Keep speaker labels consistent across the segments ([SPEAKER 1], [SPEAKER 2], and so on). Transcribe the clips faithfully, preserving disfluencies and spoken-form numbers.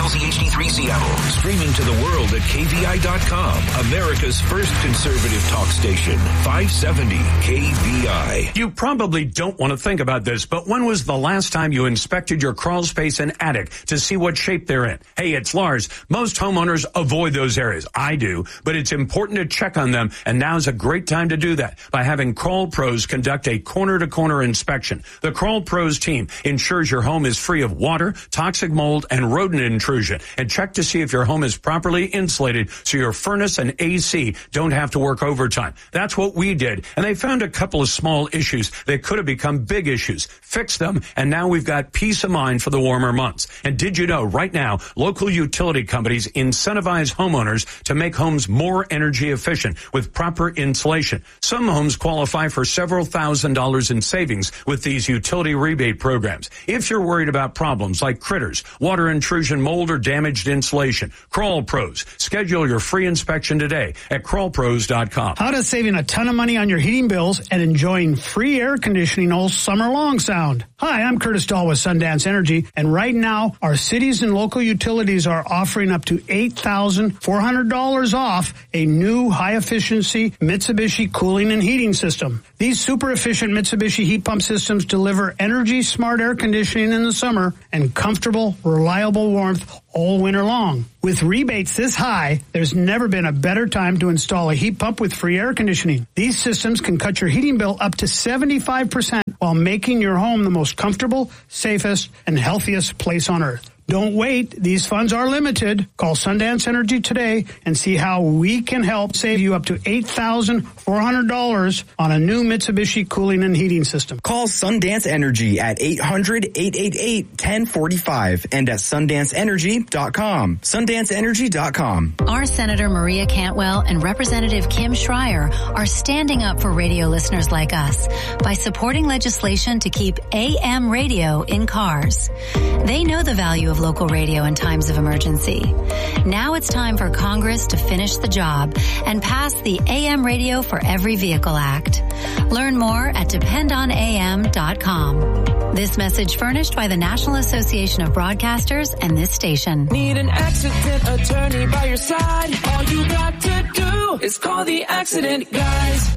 [SPEAKER 1] L Z H D three Seattle. Streaming to the world at K V I dot com. America's first conservative talk station. five seventy K V I.
[SPEAKER 2] You probably don't want to think about this, but when was the last time you inspected your crawl space and attic to see what shape they're in? Hey, it's Lars. Most homeowners avoid those areas. I do, but it's important to check on them, and now's a great time to do that by having Crawl Pros conduct a corner-to-corner inspection. The Crawl Pros team ensures your home is free of water, toxic mold, and rodent intrusion, and check to see if your home is properly insulated so your furnace and A C don't have to work overtime. That's what we did, and they found a couple of small issues that could have become big issues. Fixed them, and now we've got peace of mind for the warmer months. And did you know right now, local utility companies incentivize homeowners to make homes more energy efficient with proper insulation. Some homes qualify for several thousand dollars in savings with these utility rebate programs. If you're worried about problems like critters, water intrusion, mold, or damaged insulation, Crawl Pros. Schedule your free inspection today at crawl pros dot com.
[SPEAKER 3] How does saving a ton of money on your heating bills and enjoying free air conditioning all summer long sound? Hi, I'm Curtis Dahl with Sundance Energy, and right now our cities and local utilities are offering up to eight thousand four hundred dollars off a new high-efficiency Mitsubishi cooling and heating system. These super-efficient Mitsubishi heat pump systems deliver energy-smart air conditioning in the summer and comfortable, reliable warmth all winter long. With rebates this high, there's never been a better time to install a heat pump with free air conditioning. These systems can cut your heating bill up to seventy-five percent while making your home the most comfortable, safest, and healthiest place on earth. Don't wait. These funds are limited. Call Sundance Energy today and see how we can help save you up to eight thousand four hundred dollars on a new Mitsubishi cooling and heating system.
[SPEAKER 4] Call Sundance Energy at eight hundred, eight eight eight, one zero four five and at sundance energy dot com. sundance energy dot com.
[SPEAKER 5] Our Senator Maria Cantwell and Representative Kim Schreier are standing up for radio listeners like us by supporting legislation to keep A M radio in cars. They know the value of local radio in times of emergency. Now it's time for Congress to finish the job and pass the A M Radio for Every Vehicle Act. Learn more at depend on A M dot com. This message furnished by the National Association of Broadcasters and this station.
[SPEAKER 6] Need an accident attorney by your side? All you got to do is call the accident guys.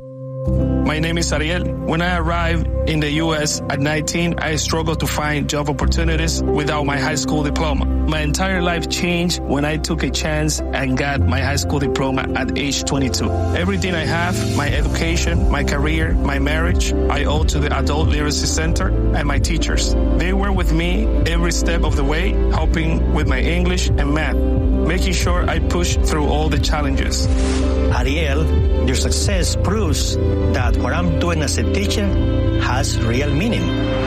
[SPEAKER 7] My name is Ariel. When I arrived in the U S at nineteen, I struggled to find job opportunities without my high school diploma. My entire life changed when I took a chance and got my high school diploma at age twenty-two. Everything I have, my education, my career, my marriage, I owe to the Adult Literacy Center and my teachers. They were with me every step of the way, helping with my English and math, making sure I push through all the challenges.
[SPEAKER 8] Ariel, your success proves that what I'm doing as a teacher has real meaning.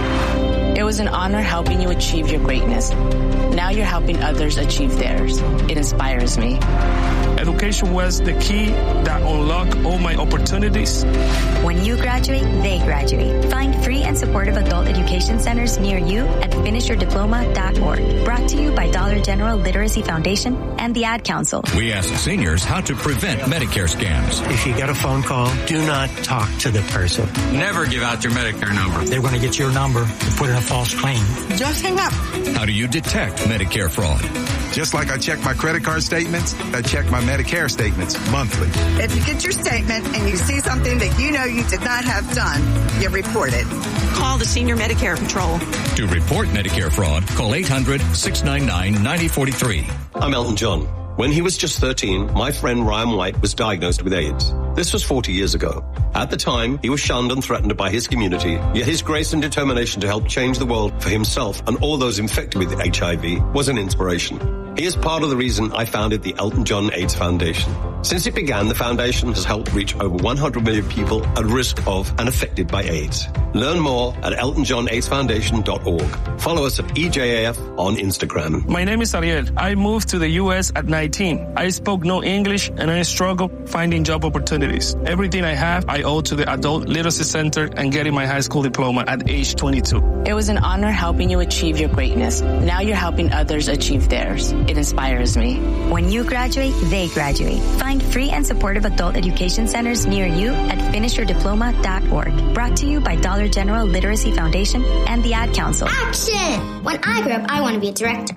[SPEAKER 9] It was an honor helping you achieve your greatness. Now you're helping others achieve theirs. It inspires me.
[SPEAKER 7] Education was the key that unlocked all my opportunities.
[SPEAKER 10] When you graduate, they graduate. Find free and supportive adult education centers near you at finish your diploma dot org. Brought to you by Dollar General Literacy Foundation and the Ad Council.
[SPEAKER 11] We ask seniors how to prevent Medicare scams.
[SPEAKER 8] If you get a phone call, do not talk to the person.
[SPEAKER 12] Never give out your Medicare number.
[SPEAKER 8] They're going to get your number and put in a false claim.
[SPEAKER 13] Just hang up.
[SPEAKER 11] How do you detect Medicare fraud?
[SPEAKER 14] Just like I check my credit card statements, I check my Medicare statements monthly.
[SPEAKER 13] If you get your statement and you see something that you know you did not have done, you report it.
[SPEAKER 15] Call the Senior Medicare Patrol.
[SPEAKER 11] To report Medicare fraud, call eight hundred, six nine nine, nine zero four three.
[SPEAKER 16] I'm Elton John. When he was just thirteen, my friend Ryan White was diagnosed with AIDS. This was forty years ago. At the time, he was shunned and threatened by his community, yet his grace and determination to help change the world for himself and all those infected with H I V was an inspiration. He is part of the reason I founded the Elton John AIDS Foundation. Since it began, the foundation has helped reach over one hundred million people at risk of and affected by AIDS. Learn more at elton john aids foundation dot org. Follow us at E J A F on Instagram.
[SPEAKER 7] My name is Ariel. I moved to the U S at nineteen. I spoke no English and I struggled finding job opportunities. Everything I have, I owe to the Adult Literacy Center and getting my high school diploma at age twenty-two.
[SPEAKER 9] It was an honor helping you achieve your greatness. Now you're helping others achieve theirs. It inspires me.
[SPEAKER 10] When you graduate, they graduate. Find free and supportive adult education centers near you at finish your diploma dot org. Brought to you by Dollar General Literacy Foundation and the Ad Council.
[SPEAKER 17] Action! When I grow up, I want to be a director.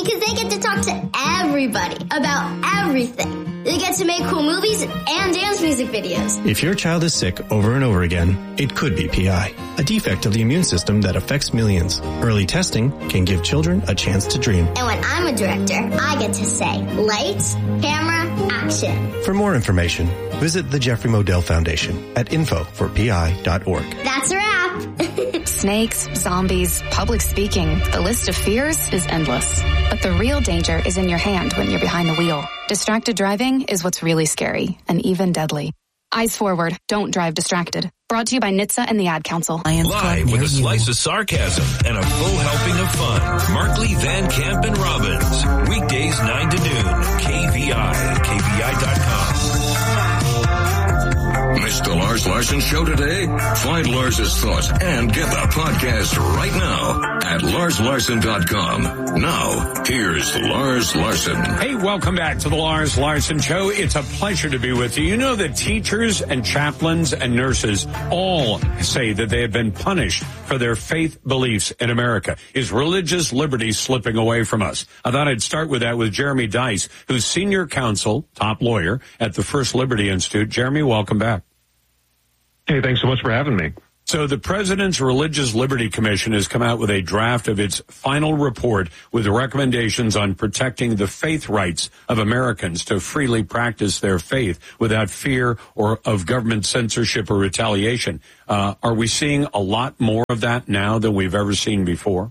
[SPEAKER 17] because they get to talk to everybody about everything. They get to make cool movies and dance music videos.
[SPEAKER 18] If your child is sick over and over again, it could be P I, a defect of the immune system that affects millions. Early testing can give children a chance to dream.
[SPEAKER 17] And when I'm a director, I get to say, lights, camera, action.
[SPEAKER 18] For more information, visit the Jeffrey Modell Foundation at info for P I dot org.
[SPEAKER 17] That's a wrap.
[SPEAKER 19] Snakes, zombies, public speaking. The list of fears is endless. But the real danger is in your hand when you're behind the wheel. Distracted driving is what's really scary and even deadly. Eyes forward. Don't drive distracted. Brought to you by N H T S A and the Ad Council.
[SPEAKER 1] Live with a slice of sarcasm and a full helping of fun. Markley, Van Camp, and Robbins. Weekdays nine to noon. K V I. K V I dot com.
[SPEAKER 20] Missed the Lars Larson Show today? Find Lars's thoughts and get the podcast right now at lars larson dot com. Now, here's Lars Larson.
[SPEAKER 2] Hey, welcome back to the Lars Larson Show. It's a pleasure to be with you. You know that teachers and chaplains and nurses all say that they have been punished for their faith beliefs in America. Is religious liberty slipping away from us? I thought I'd start with that with Jeremy Dys, who's senior counsel, top lawyer at the First Liberty Institute. Jeremy, welcome back.
[SPEAKER 21] Hey, thanks so much for having me.
[SPEAKER 2] So the President's Religious Liberty Commission has come out with a draft of its final report with recommendations on protecting the faith rights of Americans to freely practice their faith without fear or of government censorship or retaliation. Uh, are we seeing a lot more of that now than we've ever seen before?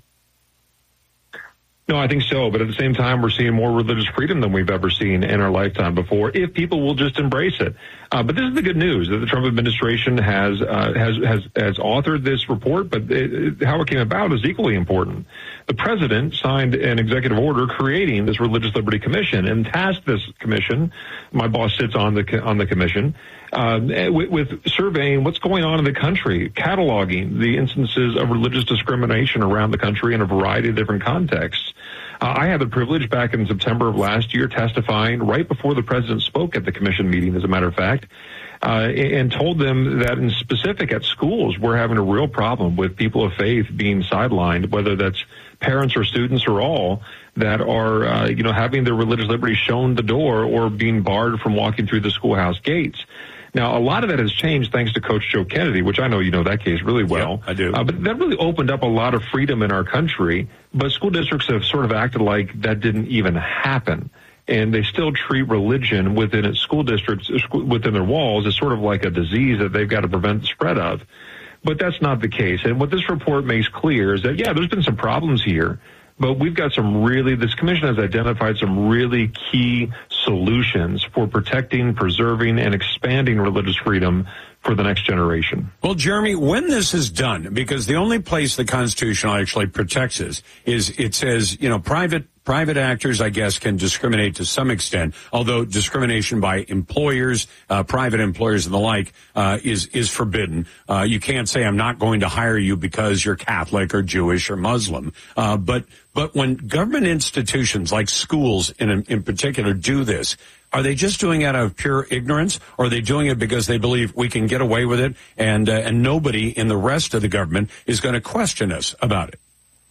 [SPEAKER 21] No, I think so. But at the same time, we're seeing more religious freedom than we've ever seen in our lifetime before, if people will just embrace it. Uh, but this is the good news that the Trump administration has uh, has has has authored this report. But it, it, how it came about is equally important. The president signed an executive order creating this Religious Liberty Commission and tasked this commission. My boss sits on the on the commission. Uh, with, with surveying what's going on in the country, cataloging the instances of religious discrimination around the country in a variety of different contexts. Uh, I had the privilege back in September of last year testifying right before the president spoke at the commission meeting, as a matter of fact, uh, and told them that in specific at schools, we're having a real problem with people of faith being sidelined, whether that's parents or students or all, that are, uh, you know, having their religious liberty shown the door or being barred from walking through the schoolhouse gates. Now, a lot of that has changed thanks to Coach Joe Kennedy, which I know you know that case really well.
[SPEAKER 2] Yeah, I do.
[SPEAKER 21] Uh, but that really opened up a lot of freedom in our country. But school districts have sort of acted like that didn't even happen. And they still treat religion within its school districts, within their walls, as sort of like a disease that they've got to prevent the spread of. But that's not the case. And what this report makes clear is that, yeah, there's been some problems here. But we've got some really, this commission has identified some really key solutions for protecting, preserving, and expanding religious freedom for the next generation.
[SPEAKER 2] Well, Jeremy, when this is done, because the only place the Constitution actually protects us is it says, you know, private Private actors, I guess, can discriminate to some extent, although discrimination by employers, uh, private employers and the like, uh, is, is forbidden. Uh, you can't say, I'm not going to hire you because you're Catholic or Jewish or Muslim. Uh, but, but when government institutions like schools in, in particular do this, are they just doing it out of pure ignorance, or are they doing it because they believe we can get away with it and, uh, and nobody in the rest of the government is going to question us about it?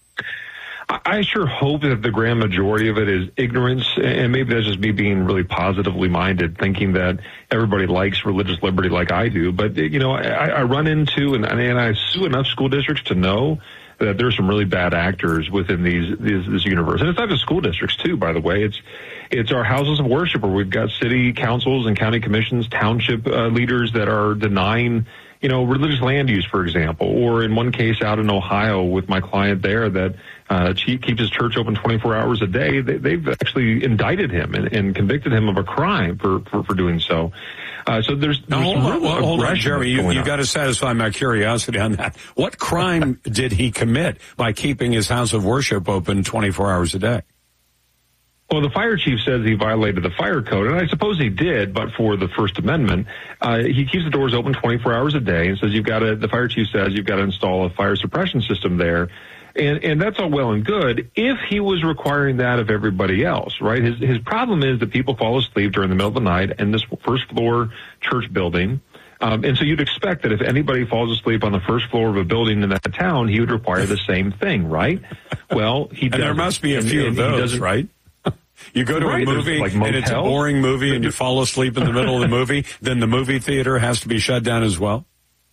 [SPEAKER 21] I sure hope that the grand majority of it is ignorance, and maybe that's just me being really positively minded, thinking that everybody likes religious liberty like I do. But, you know, I, I run into and, and I sue enough school districts to know that there's some really bad actors within these, these this universe. And it's not just school districts, too, by the way. It's it's our houses of worship where we've got city councils and county commissions, township uh, leaders that are denying, you know, religious land use, for example, or in one case out in Ohio with my client there that uh, keeps his church open twenty-four hours a day. They, they've actually indicted him and, and convicted him of a crime for, for, for doing so. Uh, so there's, there's
[SPEAKER 2] now, hold
[SPEAKER 21] some
[SPEAKER 2] on,
[SPEAKER 21] real
[SPEAKER 2] well, hold on, Jeremy, you, you
[SPEAKER 21] on.
[SPEAKER 2] got to satisfy my curiosity on that. What crime did he commit by keeping his house of worship open twenty-four hours a day?
[SPEAKER 21] Well, the fire chief says he violated the fire code, and I suppose he did, but for the First Amendment, uh, he keeps the doors open twenty-four hours a day and says you've got to, the fire chief says you've got to install a fire suppression system there. And, and that's all well and good if he was requiring that of everybody else, right? His, his problem is that people fall asleep during the middle of the night in this first floor church building. Um, and so you'd expect that if anybody falls asleep on the first floor of a building in that town, he would require the same thing, right? Well, he doesn't.
[SPEAKER 2] And there must be a few
[SPEAKER 21] and,
[SPEAKER 2] of
[SPEAKER 21] and
[SPEAKER 2] those, right? You go to
[SPEAKER 21] right,
[SPEAKER 2] a movie
[SPEAKER 21] like
[SPEAKER 2] and it's a boring movie and you fall asleep in the middle of the movie, then the movie theater has to be shut down as well?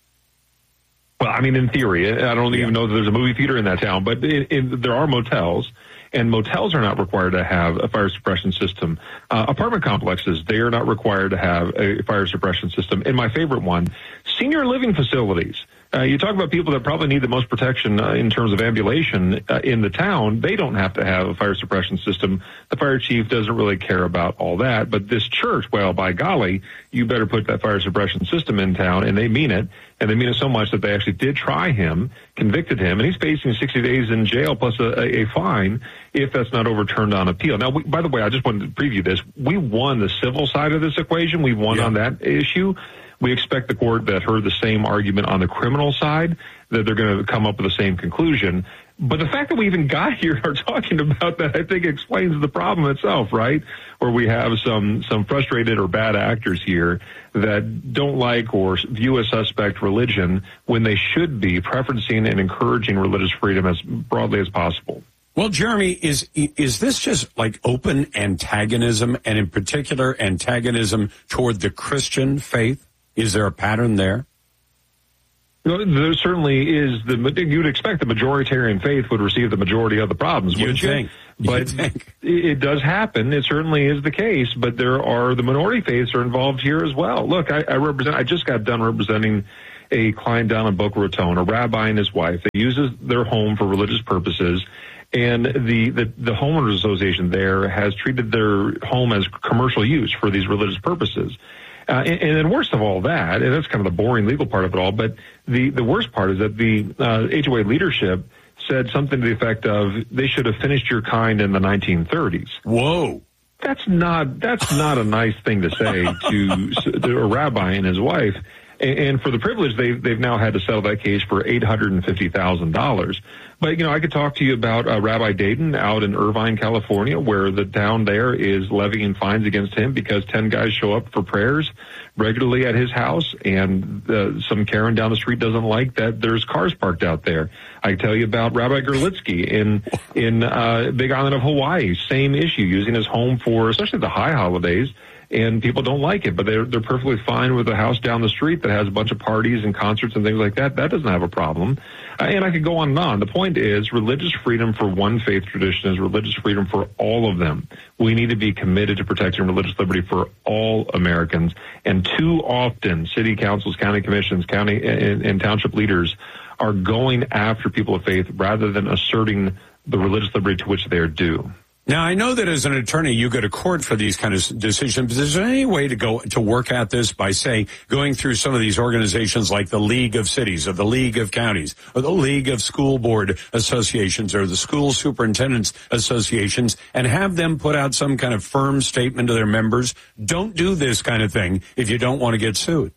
[SPEAKER 21] Well, I mean, in theory, I don't even know that there's a movie theater in that town, but it, it, there are motels, and motels are not required to have a fire suppression system. Uh, apartment complexes, they are not required to have a fire suppression system. And my favorite one, senior living facilities. Uh, you talk about people that probably need the most protection uh, in terms of ambulation uh, in the town. They don't have to have a fire suppression system. The fire chief doesn't really care about all that. But this church, well, by golly, you better put that fire suppression system in town, and they mean it. And they mean it so much that they actually did try him, convicted him, and he's facing sixty days in jail plus a, a fine if that's not overturned on appeal. Now, we, by the way, I just wanted to preview this. We won the civil side of this equation. We won yeah. on that issue. We expect the court that heard the same argument on the criminal side, that they're going to come up with the same conclusion. But the fact that we even got here are talking about that, I think explains the problem itself, right? Where we have some, some frustrated or bad actors here that don't like or view a suspect religion when they should be preferencing and encouraging religious freedom as broadly as possible.
[SPEAKER 2] Well, Jeremy, is is this just like open antagonism, and in particular antagonism toward the Christian faith? Is there a pattern there?
[SPEAKER 21] There certainly is. The you'd expect the majoritarian faith would receive the majority of the problems, wouldn't you?
[SPEAKER 2] Think.
[SPEAKER 21] But think. It does happen. It certainly is the case. But there are the minority faiths are involved here as well. Look, I, I represent. I just got done representing a client down in Boca Raton, a rabbi and his wife. They use their home for religious purposes. And the, the, the homeowners association there has treated their home as commercial use for these religious purposes. Uh, and, and then worst of all that, and that's kind of the boring legal part of it all, but the, the worst part is that the uh, H O A leadership said something to the effect of they should have finished your kind in the nineteen thirties.
[SPEAKER 2] Whoa.
[SPEAKER 21] That's not, that's not a nice thing to say to, to a rabbi and his wife. And, and for the privilege, they've, they've now had to settle that case for eight hundred fifty thousand dollars. But, you know, I could talk to you about uh, Rabbi Dayton out in Irvine, California, where the town there is levying fines against him because ten guys show up for prayers regularly at his house, and uh, some Karen down the street doesn't like that there's cars parked out there. I can tell you about Rabbi Gerlitsky in in uh, Big Island of Hawaii, same issue, using his home for especially the high holidays. And people don't like it, but they're they're perfectly fine with a house down the street that has a bunch of parties and concerts and things like that. That doesn't have a problem. Uh, and I could go on and on. The point is, religious freedom for one faith tradition is religious freedom for all of them. We need to be committed to protecting religious liberty for all Americans. And too often, city councils, county commissions, county and, and township leaders are going after people of faith rather than asserting the religious liberty to which they are due.
[SPEAKER 2] Now, I know that as an attorney, you go to court for these kind of decisions. Is there any way to go to work at this by, say, going through some of these organizations like the League of Cities or the League of Counties or the League of School Board Associations or the School Superintendents Associations and have them put out some kind of firm statement to their members? Don't do this kind of thing if you don't want to get sued.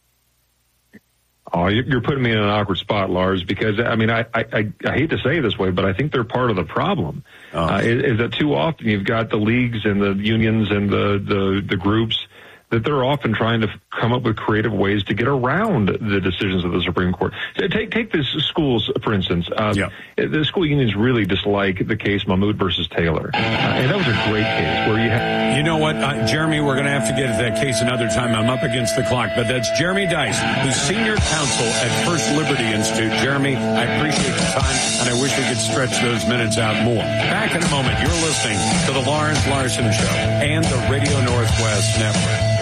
[SPEAKER 21] Oh, you're putting me in an awkward spot, Lars, because, I mean, I, I, I hate to say it this way, but I think they're part of the problem. Oh. Uh, is, is that too often you've got the leagues and the unions and the, the, the groups that they're often trying to come up with creative ways to get around the decisions of the Supreme Court. Take take this schools, for instance. Uh, yeah. The school unions really dislike the case Mahmoud versus Taylor. Uh, and that was a great case where you had...
[SPEAKER 2] You know what, uh, Jeremy, we're going to have to get to that case another time. I'm up against the clock. But that's Jeremy Dys, who's senior counsel at First Liberty Institute. Jeremy, I appreciate the time, and I wish we could stretch those minutes out more. Back in a moment, you're listening to the Lars Larson Show and the Radio Northwest Network.